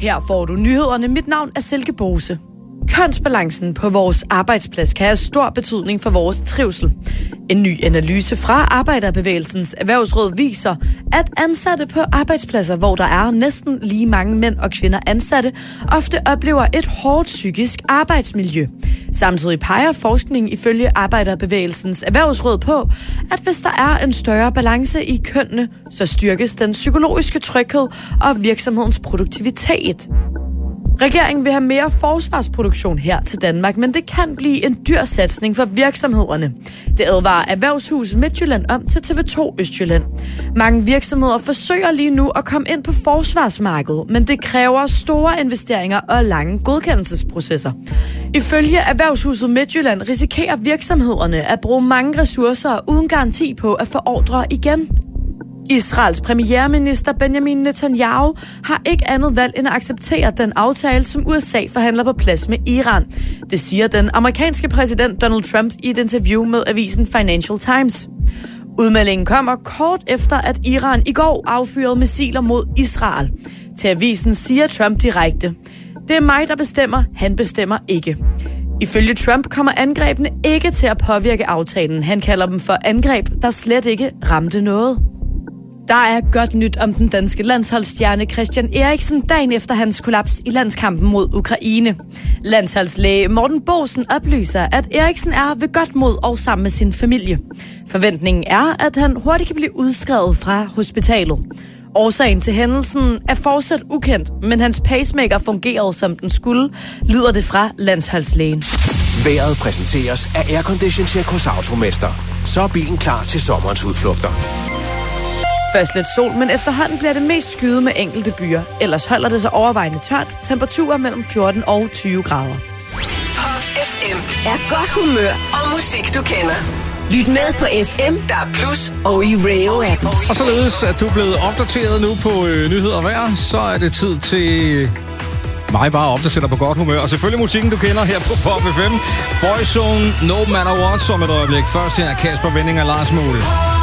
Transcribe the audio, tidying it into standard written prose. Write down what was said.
Her får du nyhederne. Mit navn er Silke Bose. Kønsbalancen på vores arbejdsplads kan have stor betydning for vores trivsel. En ny analyse fra Arbejderbevægelsens Erhvervsråd viser, at ansatte på arbejdspladser, hvor der er næsten lige mange mænd og kvinder ansatte, ofte oplever et hårdt psykisk arbejdsmiljø. Samtidig peger forskning ifølge Arbejderbevægelsens Erhvervsråd på, at hvis der er en større balance i kønnene, så styrkes den psykologiske tryghed og virksomhedens produktivitet. Regeringen vil have mere forsvarsproduktion her til Danmark, men det kan blive en dyr satsning for virksomhederne. Det advarer Erhvervshuset Midtjylland om til TV2 Østjylland. Mange virksomheder forsøger lige nu at komme ind på forsvarsmarkedet, men det kræver store investeringer og lange godkendelsesprocesser. Ifølge Erhvervshuset Midtjylland risikerer virksomhederne at bruge mange ressourcer uden garanti på at få ordre igen. Israels premierminister Benjamin Netanyahu har ikke andet valg end at acceptere den aftale, som USA forhandler på plads med Iran. Det siger den amerikanske præsident Donald Trump i et interview med avisen Financial Times. Udmeldingen kommer kort efter, at Iran i går affyrede missiler mod Israel. Til avisen siger Trump direkte: "Det er mig, der bestemmer. Han bestemmer ikke." Ifølge Trump kommer angrebene ikke til at påvirke aftalen. Han kalder dem for angreb, der slet ikke ramte noget. Der er godt nyt om den danske landsholdsstjerne Christian Eriksen dagen efter hans kollaps i landskampen mod Ukraine. Landsholdslæge Morten Boesen oplyser, at Eriksen er ved godt mod og sammen med sin familie. Forventningen er, at han hurtigt kan blive udskrevet fra hospitalet. Årsagen til hændelsen er fortsat ukendt, men hans pacemaker fungerede som den skulle, lyder det fra landsholdslægen. Vejret præsenteres af Aircondition Check hos Automester. Så er bilen klar til sommerens udflugter. Først lidt sol, men efterhånden bliver det mest skyet med enkelte byer. Ellers holder det sig overvejende tørt. Temperaturer mellem 14 og 20 grader. Pop FM er godt humør og musik, du kender. Lyt med på FM, der er Plus og i Radio-appen. Og således, at du er blevet opdateret nu på nyheder og vejr, så er det tid til mig bare opdaterer på godt humør. Og selvfølgelig musikken, du kender her på Pop FM. Boyzone, No Matter What, som et øjeblik. Først her er Kasper Winding og Lars Muhl.